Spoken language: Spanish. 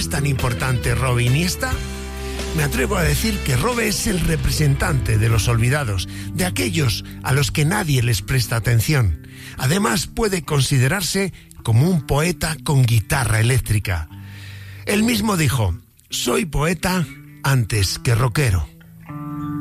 es tan importante Robe Iniesta? Me atrevo a decir que Robe es el representante de los olvidados, de aquellos a los que nadie les presta atención. Además, puede considerarse como un poeta con guitarra eléctrica. Él mismo dijo: soy poeta antes que rockero.